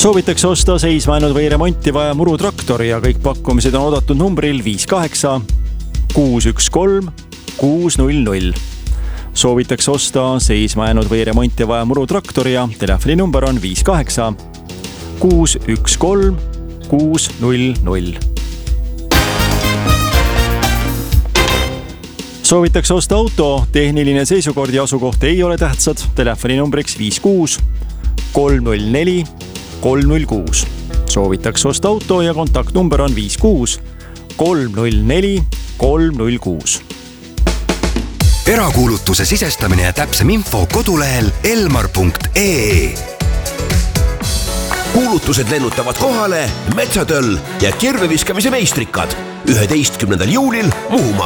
Soovitakse osta seisma jäänud või remonti vaja murutraktori ja kõik pakkumised on oodatud numbril 58 613 600. Soovitakse osta seisma jäänud või remonti vaja murutraktori ja telefoninumber on 58 613 600. Soovitakse osta auto, tehniline seisukord ja asukoht ei ole tähtsad. Telefoninumbriks 56 304 306. Soovitakse osta auto ja kontaktnumber on 56 304 306. Erakuulutuse sisestamine ja täpsem info kodulehel elmar.ee. Kuulutused lennutavad kohale Metsatöll ja kirveviskamise meistrikad 11. juulil Muhumaa.